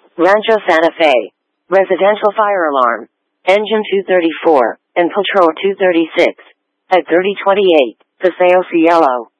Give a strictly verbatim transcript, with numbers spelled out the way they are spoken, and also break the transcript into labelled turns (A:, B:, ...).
A: Rancho Santa Fe, residential fire alarm, engine two thirty-four, and patrol two thirty-six. At thirty twenty-eight, Paseo Cielo.